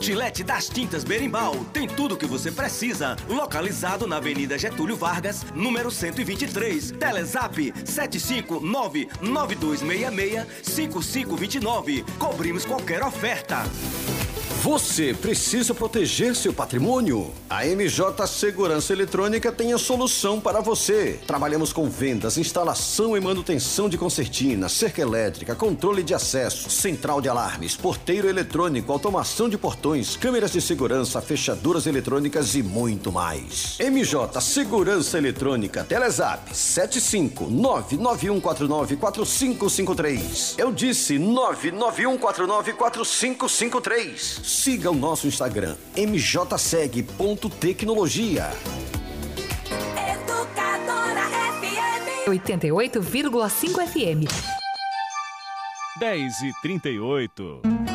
Outlet das Tintas Berimbau tem tudo o que você precisa. Localizado na Avenida Getúlio Vargas, número 123. Telezap 759-9266-5529. Cobrimos qualquer oferta. Você precisa proteger seu patrimônio? A MJ Segurança Eletrônica tem a solução para você. Trabalhamos com vendas, instalação e manutenção de concertina, cerca elétrica, controle de acesso, central de alarmes, porteiro eletrônico, automação de portões, câmeras de segurança, fechaduras eletrônicas e muito mais. MJ Segurança Eletrônica, Telezap 759-9149-4553. Eu disse 99149-4553. Siga o nosso Instagram, mjseg.tecnologia. Educadora FM 88,5 FM. 10h38.